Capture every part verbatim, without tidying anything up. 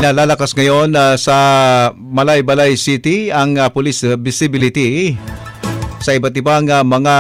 Pinalalakas ngayon uh, sa Malaybalay City ang uh, police visibility sa iba't ibang uh, mga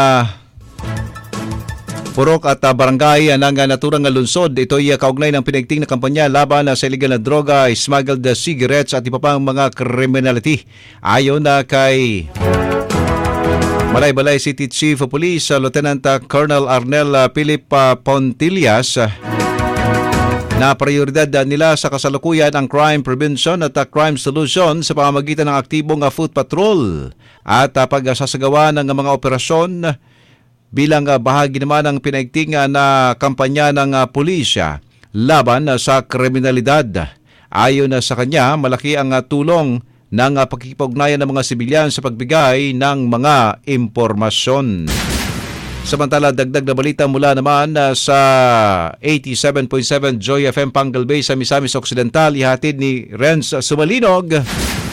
purok at uh, barangay uh, ng uh, naturang lungsod. Ito ay uh, kaugnay ng pinagting na kampanya laban uh, sa illegal na droga, smuggled uh, cigarettes at iba pang mga criminality. Ayon na uh, kay Malaybalay City Chief of Police uh, Lieutenant uh, Colonel Arnel uh, Philip uh, Pontillas, uh, na prioridad nila sa kasalukuyan ang crime prevention at uh, crime solution sa pamamagitan ng aktibong uh, foot patrol at uh, pagsasagawa ng uh, mga operasyon bilang uh, bahagi naman ng pinaigting uh, na kampanya ng uh, pulisya laban uh, sa kriminalidad. Ayon uh, sa kanya, malaki ang uh, tulong ng uh, pagkikipag-ugnayan ng mga sibilyan sa pagbigay ng mga impormasyon. Samantala, dagdag na balita mula naman uh, sa eighty-seven point seven Joy F M Pangal Bay sa Misamis Occidental, ihatid ni Renz Sumalinog.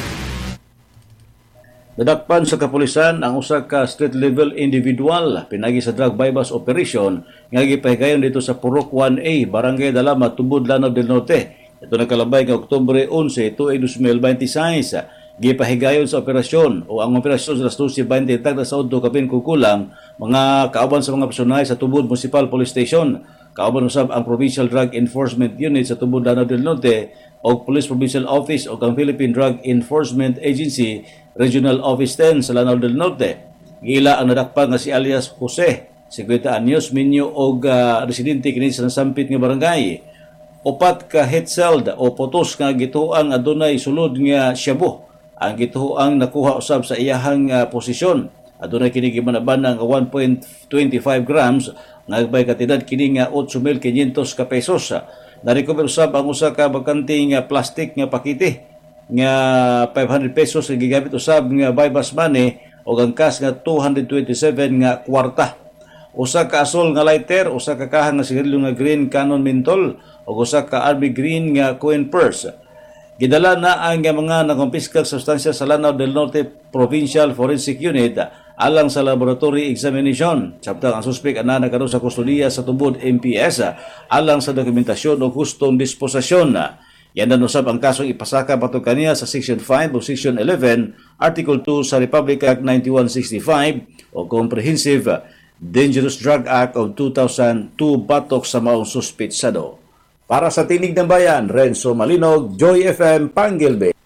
Nadakpan sa kapulisan ang usa ka street level individual pinagi sa drug bypass operation nga gipahigayon dito sa Purok one A, Barangay Dalama, Tubod, Lanao del Norte. Ito nakalabay ng Oktubre eleven, tuig twenty twenty-six. Gipahigayon sa operasyon o ang operasyon sa twelve twenty tagda sa udto kapin kukulang mga kauban sa mga personay sa Tubod Municipal Police Station. Kauban usab ang Provincial Drug Enforcement Unit sa Tubod, Lanao del Norte o Police Provincial Office o ang Philippine Drug Enforcement Agency Regional Office ten sa Lanao del Norte. Gila ang nadakpan nga si alias Jose, fifty anyos, minyo og uh, residente kini sa nasampit nga barangay. Upat ka hitseld o potos nga gituang adunay sulod nga shabu ang gituang nakuha usab sa iyahang uh, posisyon. Adunay kini gimanaban nga one point two five grams nga bay katidad kini nga eight thousand five hundred ka pesos. Na-recover usab ang usa ka bakanting uh, plastic nga pakete nga five hundred pesos nga gigamit usab nga bypass money o ang cash nga two hundred twenty-seven nga kwarta. Usa ka asol nga lighter, usa ka kahang nga sigarilyo nga green Canon Menthol o usa ka R B Green nga coin purse. Gidala na ang mga nakumpiskang sustansya sa Lanao del Norte Provincial Forensic Unit alang sa laboratory examination. Samtang ang suspek ana nagkaroon sa kustudiya sa Tubod M P S alang sa dokumentasyon o hustong disposasyon. Yan na usab ang kasong ipasaka patong kaniya sa Section five o Section eleven, Article two sa Republic Act ninety-one sixty-five o Comprehensive Dangerous Drug Act of two thousand two batok sa maong suspetsado. Para sa Tinig ng Bayan, Renzo Malinog, Joy F M, Pangal Bay.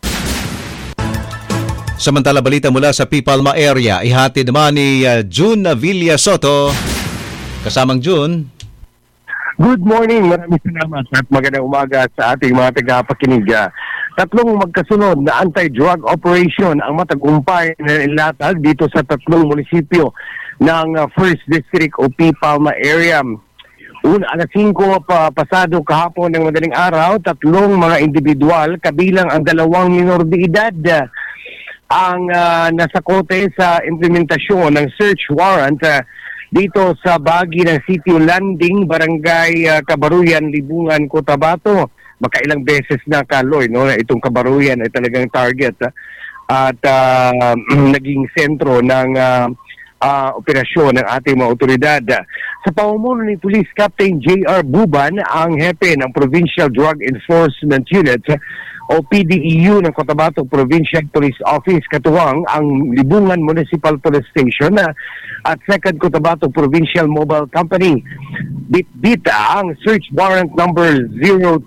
Samantala, balita mula sa Pipalma area, ihatid naman ni uh, June Villa Soto. Kasamang June. Good morning, maraming salamat at magandang umaga sa ating mga tagapakinig. Tatlong magkasunod na anti-drug operation ang matagumpay na ilatag dito sa tatlong munisipyo ng uh, First District o Pipalma area. Una, alas singko pa pasado kahapon ng madaling araw, tatlong mga individual kabilang ang dalawang minor de edad ang uh, nasakote sa implementasyon ng search warrant uh, dito sa bahagi ng Sitio Landing, Barangay uh, Kabaruyan, Libungan, Cotabato. Makailang beses na kaloy, no, itong Kabaruyan ay talagang target uh, at uh, naging sentro ng uh, Uh, operasyon ng ating mga otoridad. Sa pamumuno ni Police Captain J R Buban, ang hepe ng Provincial Drug Enforcement Unit o P D E U ng Cotabato Provincial Police Office, katuwang ang Libungan Municipal Police Station at Second Cotabato Provincial Mobile Company. Bit-bit ang search warrant number zero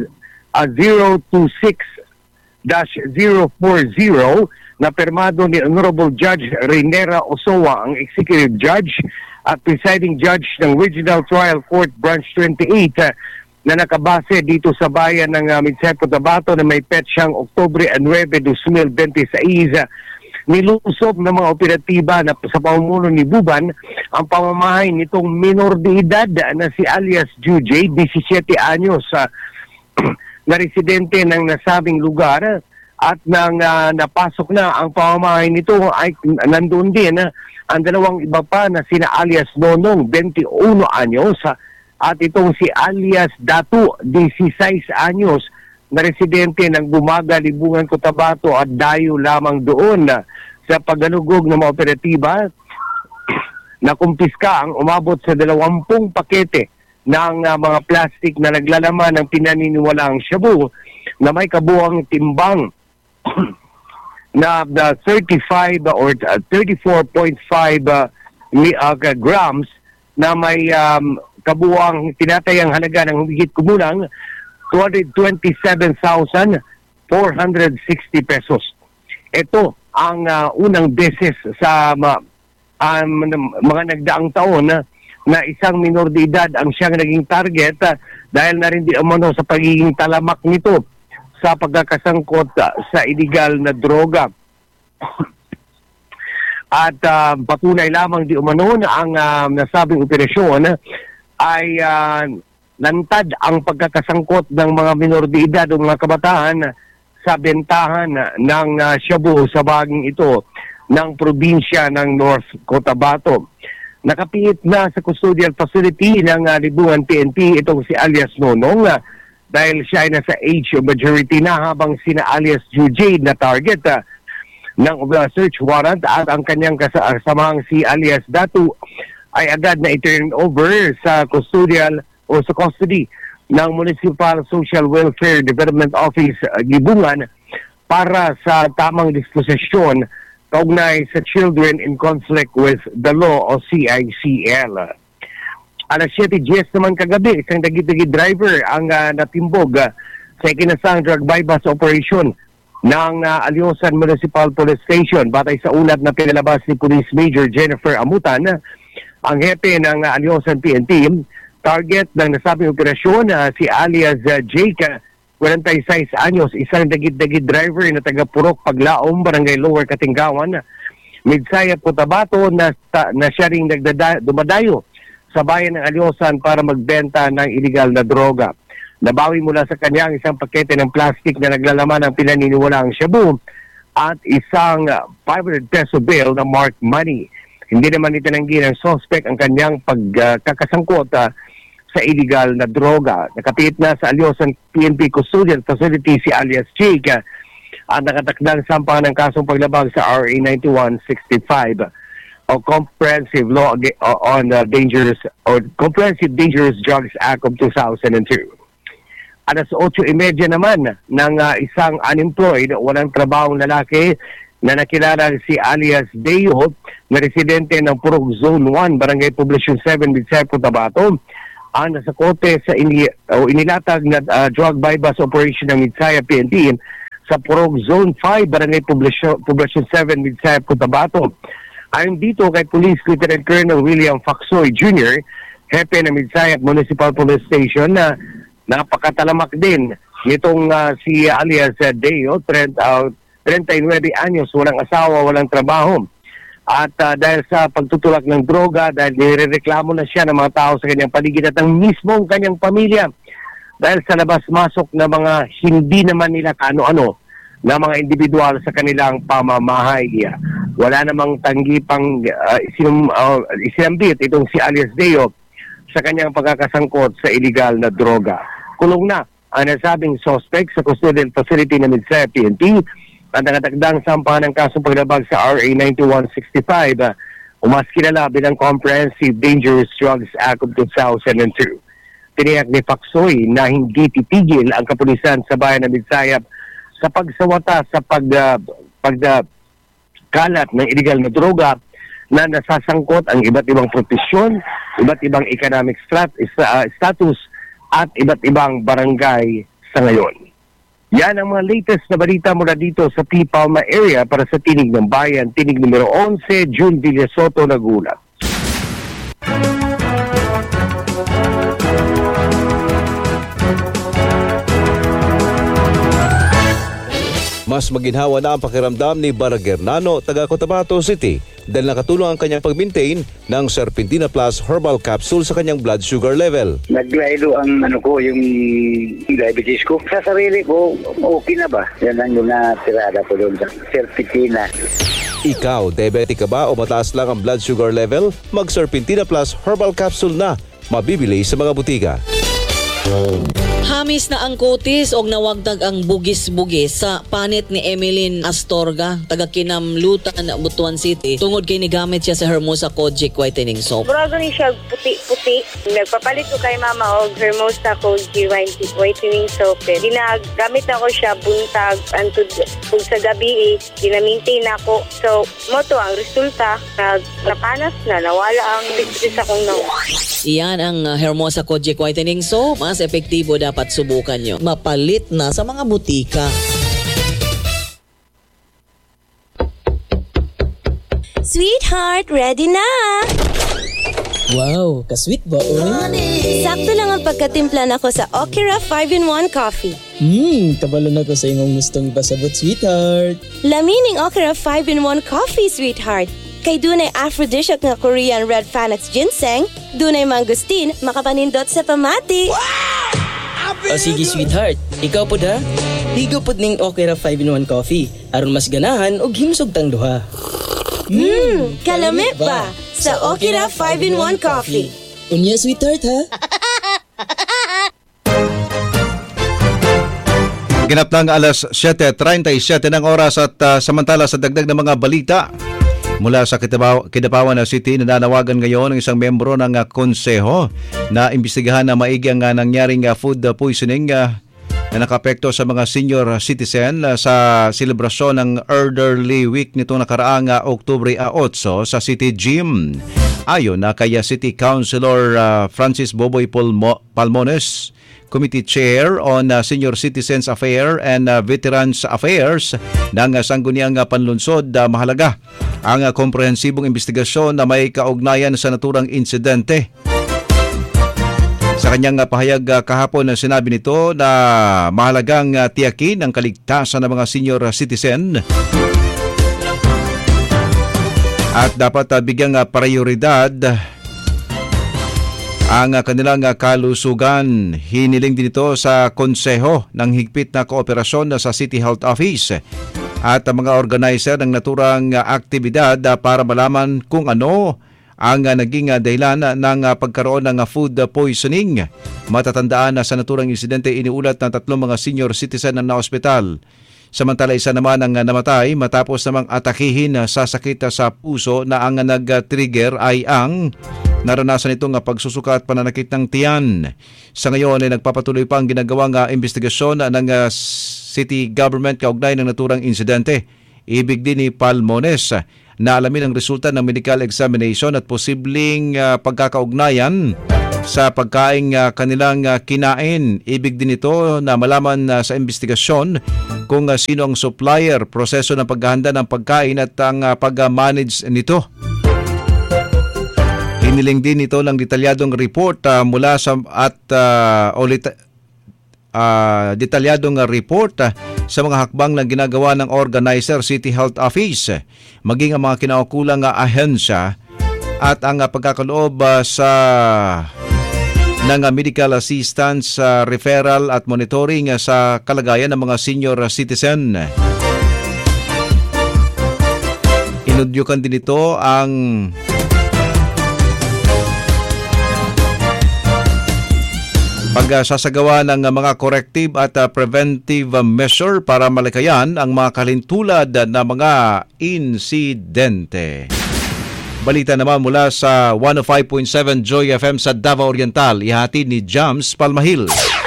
two six dash zero four zero na permado ni Honorable Judge Reynera Osowa, ang Executive Judge at Presiding Judge ng Regional Trial Court Branch twenty-eight uh, na nakabase dito sa bayan ng uh, Midsay Cotabato na may petsang Oktubre nine, twenty twenty-six. Uh, nilusob ng mga operatiba na sa pamumuno ni Buban ang pamamahay nitong minor de edad na si alias Jujay, seventeen anyos, uh, na residente ng nasabing lugar. At nang uh, napasok na ang pamamahay nito ay nandoon din uh, ang dalawang iba pa na sina alias Nonong, twenty-one anyos, uh, at itong si alias Datu, sixteen anyos, na residente ng Bumaga, Libungan, Cotabato at dayo lamang doon. Uh, sa paggalugog ng mga operatiba, nakumpiska ang umabot sa dalawampung pakete ng uh, mga plastic na naglalaman ng pinaniniwalaang shabu na may kabuang timbang na, na thirty-five or uh, thirty-four point five uh, mi- uh, grams na may um, kabuang tinatayang halaga ng higit kumulang two hundred twenty-seven thousand four hundred sixty pesos. Ito ang uh, unang beses sa uh, um, mga nagdaang taon na, na isang minor de edad ang siyang naging target uh, dahil na rin di umano sa pagiging talamak nito sa pagkakasangkot uh, sa illegal na droga. At uh, patunay lamang di umano na ang uh, nasabing operasyon uh, ay uh, nantad ang pagkakasangkot ng mga minor de edad o mga kabataan sa bentahan ng uh, shabu sa bahaging ito ng probinsya ng North Cotabato. Nakapiit na sa custodial facility ng uh, Libungan P N P itong si alias Nonong uh, dahil siya ay nasa age of majority na habang sina alias Jujade na target uh, ng uh, search warrant at ang kanyang kasamahang si alias Datu ay agad na i-turn over sa custodial o sa custody ng Municipal Social Welfare Development Office uh, Libungan para sa tamang disposisyon kaugnay sa Children in Conflict with the Law o C I C L. Alas siyete diyes naman kagabi, isang dagit-dagit driver ang uh, natimbog uh, sa ikinasang drug bypass operation ng uh, Alyosan Municipal Police Station. Batay sa ulat na pinalabas ni Police Major Jennifer Amutan, ang hepe ng uh, Alyosan P N P, target ng nasabing operasyon uh, si alias uh, Jake, uh, forty-six anyos, isang dagit-dagit driver na taga Purok Paglaom, Barangay Lower Katinggawan, Midsayap, Cotabato, na, na siya ring nagdada, dumadayo sa bayan ng Alyosan para magbenta ng illegal na droga. Nabawi mula sa kanya ang isang pakete ng plastic na naglalaman ng pinaniniwalaang shabu at isang uh, five hundred peso bill na marked money. Hindi naman itinanggi ng suspect ang kanyang pagkakasangkot uh, sa illegal na droga. Nakapit na sa Alyosan P N P Custodial Facility si alias Jake uh, at nakatakdang sampahan ng kasong paglabag sa R A ninety-one sixty-five o Comprehensive Law on uh, Dangerous or Comprehensive Dangerous Drugs Act of two thousand two. Alas otso trenta naman ng uh, isang unemployed, walang trabahong lalaki na nakilala si alias Deo na residente ng Purok Zone one, Barangay Poblacion seven, Midsayap, Cotabato, ang nasa kote sa ini, o inilatag na uh, drug bypass operation ng Midsayap P N P sa Purok Zone five, Barangay Poblacion, Poblacion seven, Midsayap, Cotabato. Ayon dito kay Police Lieutenant Colonel William Facsoy Junior, hepe ng Midsayap Municipal Police Station, na napakatalamak din nitong uh, si alias uh, Deo, thirty-nine anyos, walang asawa, walang trabaho. At uh, dahil sa pagtutulak ng droga, dahil nirereklamo na siya ng mga tao sa kanyang paligid at ang mismong kanyang pamilya dahil sa labas-masok na mga hindi naman nila kaano-ano na mga individual sa kanilang pamamahay. Wala namang tanggi pang uh, isinum, uh, isinambit itong si alias Deo sa kanyang pagkakasangkot sa illegal na droga. Kulong na ang nasabing suspect sa custodial facility ng Midsayap P N P at nakatagdang sampahan ng kasong paglabag sa R A ninety-one sixty-five, uh, umas kilala bilang Comprehensive Dangerous Drugs Act of two thousand two. Tiniyak ni Facsoy na hindi titigil ang kapulisan sa bayan ng Midsayap sa pagsawata sa pag, uh, pag uh, kalat ng illegal na droga na nasasangkot ang iba't ibang profesyon, iba't ibang economic strat, uh, status at iba't ibang barangay sa ngayon. Yan ang mga latest na balita mula dito sa P. Palma area para sa Tinig ng Bayan, Tinig numero eleven, June Villasoto, nagulat. Mas maginhawa na ang pakiramdam ni Baragernano, taga Cotabato City, dahil nakatulong ang kanyang pag-maintain ng Serpentina Plus Herbal Capsule sa kanyang blood sugar level. Naglaylo ang ano ko, yung diabetes ko. Sa sarili ko, okay na ba? Yan ang yung natirada ko doon sa Serpentina. Ikaw, diabetic ka ba o mataas lang ang blood sugar level? Mag-Serpentina Plus Herbal Capsule na, mabibili sa mga butika. Hamis na ang kutis og nawagdag ang bugis-bugis sa panit ni Emeline Astorga, taga Kinamlutan, Butuan City. Tungod kay nigamit siya sa Hermosa Kojic Whitening Soap. Murago ni siya puti-puti. Nagpapalit ko kay mama og Hermosa Kojic Whitening Soap. Ginagamit ako siya buntag antud kung sa gabi eh, ginamintain ako. So, mo to ang resulta, nag napanas na, nawala ang bigis akong nawa. Iyan ang uh, Hermosa Kojic Whitening Soap. Mas epektibo dapat subukan nyo. Mapalit na sa mga butika. Sweetheart, ready na! Wow, ka-sweet ba, oy? Sakto lang ang pagkatimpla nako sa Okira five in one coffee. Hmm, kabalo na ko sa imong gustong pasabot, sweetheart. Lamining Okira five in one coffee, sweetheart. Kay dunay aphrodisiac nga Korean red Phoenix ginseng, dunay mangustin, makapanindot sa pamati. O sige, sweetheart, ikaw po da? Higo po ning Okira five in one coffee, aron mas ganahan og himsog tang duha. Hmm, kalami ba? Sa Okira five in one coffee. Unya, sweetheart, ha? Ganap lang alas siyete treinta y siete ng oras at uh, samantala sa dagdag ng mga balita. Mula sa Kidapaw- Kidapawan City, nananawagan ngayon ng isang membro ng uh, konseho na imbestigahan na maigi ang uh, nangyaring uh, food poisoning uh, na nakapekto sa mga senior citizen uh, sa selebrasyon ng Elderly Week nitong nakaraang uh, Oktubre eight sa City Gym. Ayon na kay uh, City Councilor uh, Francis Boboy Palmo- Palmones, Committee Chair on uh, Senior Citizens Affairs and uh, Veterans Affairs ng uh, Sangguniang uh, Panlunsod, uh, mahalaga ang uh, komprehensibong investigasyon na may kaugnayan sa naturang insidente. Sa kanyang uh, pahayag uh, kahapon, uh, sinabi nito na mahalagang uh, tiyakin ang kaligtasan ng mga senior citizen at dapat uh, bigyang uh, prioridad ang uh, kanilang uh, kalusugan. Hiniling din ito sa konseho ng higpit na kooperasyon uh, sa City Health Office at uh, mga organizer ng naturang uh, aktibidad uh, para malaman kung ano ang uh, naging uh, dahilan uh, ng uh, pagkaroon ng uh, food uh, poisoning. Matatandaan na uh, sa naturang insidente iniulat ng tatlong mga senior citizen na na-ospital. Samantala isa naman ang uh, namatay matapos namang atakihin uh, sa sakit uh, sa puso na ang uh, nag-trigger ay ang naranasan itong uh, pagsusuka at pananakit ng tiyan. Sa ngayon ay nagpapatuloy pa ang ginagawang uh, investigasyon uh, ng uh, city government kaugnay ng naturang insidente. Ibig din ni Palmones uh, na alamin ang resulta ng medical examination at posibleng uh, pagkakaugnayan sa pagkaing uh, kanilang uh, kinain. Ibig din ito na malaman uh, sa investigasyon kung uh, sino ang supplier, proseso ng paghahanda ng pagkain at ang uh, pag-manage nito. Hiniling din ito ng detalyadong report uh, mula sa at uh, ulit uh, detalyadong report uh, sa mga hakbang na ginagawa ng organizer City Health Office, maging ang mga kinaukulang uh, ahensya at ang uh, pagkakaloob uh, sa ng uh, medical assistance, uh, referral at monitoring uh, sa kalagayan ng mga senior citizen. Inudyukan din ito ang pagsasagawa ng mga corrective at uh, preventive measure para malikayan ang mga kalintulad na mga insidente. Balita naman mula sa one oh five point seven Joy F M sa Davao Oriental, ihatid ni Jams Palmahil.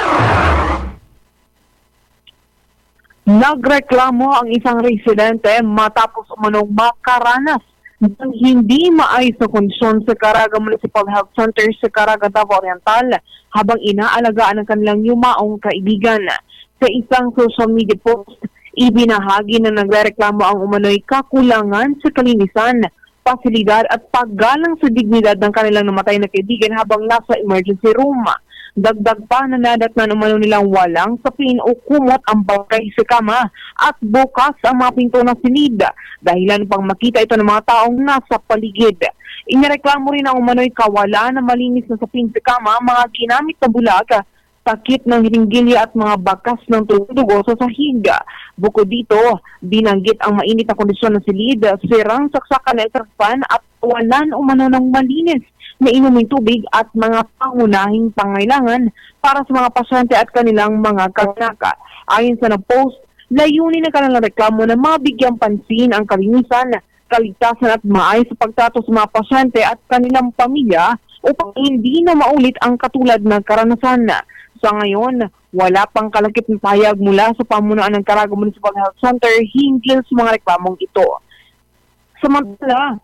Nagreklamo ang isang residente matapos umanong makaranas ng hindi maayos na kondisyon sa Caraga Municipal Health Center sa Caraga, Davao Oriental habang inaalagaan ang kanilang yumaong kaibigan. Sa isang social media post, ibinahagi na nagrereklamo ang umano'y kakulangan sa kalinisan, pasilidad at paggalang sa dignidad ng kanilang namatay na kaibigan habang nasa emergency room. Dagdag pa na nadatnan umano nilang walang sapin o kumot ang bangkay sa kama at bukas ang mga pinto ng silid dahilan pang makita ito ng mga taong nasa paligid. Inireklamo rin ang umano'y kawalan na malinis na sapin sa kama, mga ginamit na bulag, takip ng hiringgilya at mga bakas ng dugo sa sahig. Bukod dito, binanggit ang mainit na kondisyon ng silid, sirang saksakan na electric fan at walan umano ng malinis na inuming tubig at mga pangunahing pangailangan para sa mga pasyente at kanilang mga kagnaka. Ayon sa na-post, layunin ng kanilang reklamo na mabigyang pansin ang kalinisan, kaligtasan at maayos sa pagtrato sa mga pasyente at kanilang pamilya upang hindi na maulit ang katulad ng karanasan. Sa ngayon, wala pang kalakip na pahayag mula sa pamunuan ng Caraga Municipal Health Center hinggil sa mga reklamong ito. Samantala,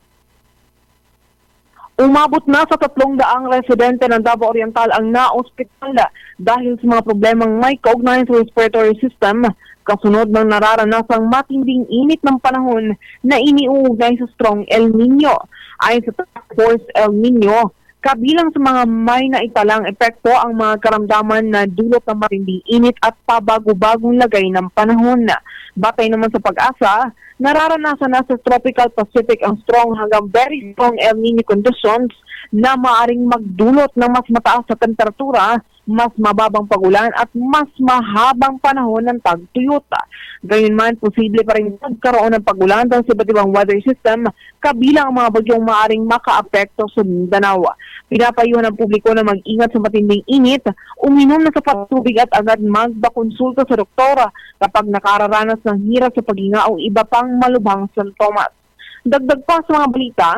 umabot na sa tatlong daang residente ng Davao Oriental ang na-ospital dahil sa mga problemang may kaugnayan sa respiratory system kasunod ng nararanasang matinding init ng panahon na iniuugnay sa strong El Nino. Ayon sa Task Force El Nino, kabilang sa mga may naitalang epekto ang mga karamdaman na dulot ng matinding init at pabago-bagong lagay ng panahon. Batay naman sa Pag-asa, nararanasan na sa Tropical Pacific ang strong hanggang very strong El Nino conditions na maaring magdulot ng mas mataas na temperatura, mas mababang pagulan at mas mahabang panahon ng tagtuyot. Gayunman, posible pa rin magkaroon ng pagulan dahil sa iba't ibang weather system, kabilang ang mga bagyong maaring makaapekto sa Mindanao. Pinapayuhan ng publiko na mag-ingat sa matinding init, uminom na sapat tubig at agad magbakonsulta sa doktora kapag nakararanas ng hirap sa paghinga o iba pang malubhang sintomas. Dagdag pa sa mga balita,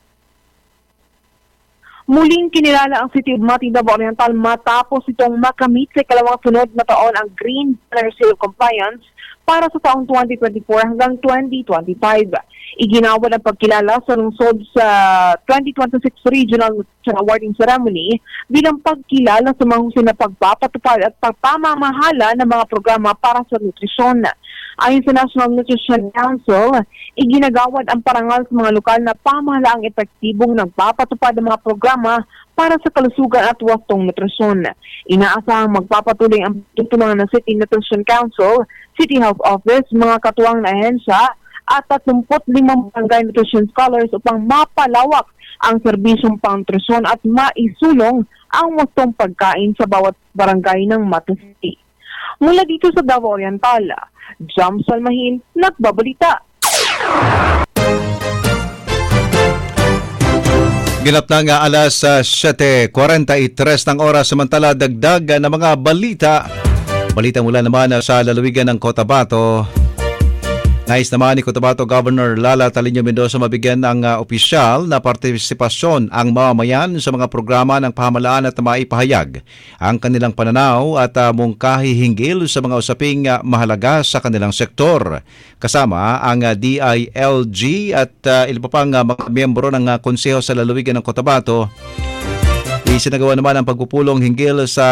muling kinilala ang City of Mating Davao Oriental matapos itong makamit sa ikalawang sunod na taon ang Green Banner Seal of Compliance para sa taong twenty twenty-four hanggang twenty twenty-five. Iginawad ang pagkilala sa lungsod sa twenty twenty-six Regional Nutrition Awarding Ceremony bilang pagkilala sa mga husay na pagpapatupad at pagpamamahala ng mga programa para sa nutrisyon. Ayon sa National Nutrition Council, iginagawad ang parangal sa mga lokal na pamahalaang epektibong nagpapatupad ng mga programa para sa kalusugan at wastong nutrisyon. Inaasahang magpapatuloy ang tutulungan ng City Nutrition Council, City Health Office, mga katuwang na ahensya at thirty-five barangay nutrition scholars upang mapalawak ang serbisyong pang-nutrisyon at maisulong ang wastong pagkain sa bawat barangay ng Mata City. Mula dito sa Davao Oriental, Jam Salmahin, nagbabalita. Ginap na nga alas uh, seven forty-three ng oras, samantala dagdag na mga balita. Balita mula naman uh, sa lalawigan ng Cotabato. Nais naman ni Cotabato Governor Lala Talino Mendoza mabigyan ng uh, opisyal na partisipasyon ang mamamayan sa mga programa ng pamahalaan at maipahayag ang kanilang pananaw at uh, mungkahi hinggil sa mga usaping uh, mahalaga sa kanilang sektor. Kasama ang uh, D I L G at uh, ilan pa pang uh, mga miyembro ng uh, konseho sa lalawigan ng Cotabato. Isinagawa naman ang pagpupulong hinggil sa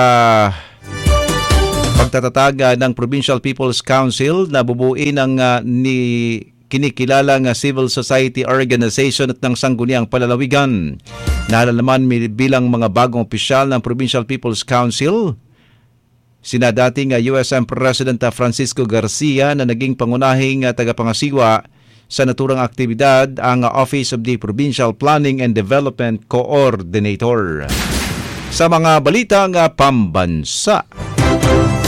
pagtatatag ng Provincial People's Council na bubuin ng uh, ni kinikilalang uh, civil society organization at ng sangguniang palalawigan. Naalalaman bilang mga bagong opisyal ng Provincial People's Council, sina dating uh, U S M President uh, Francisco Garcia na naging pangunahing uh, tagapangasiwa sa naturang aktibidad ang uh, Office of the Provincial Planning and Development Coordinator. Sa mga balitang uh, pambansa,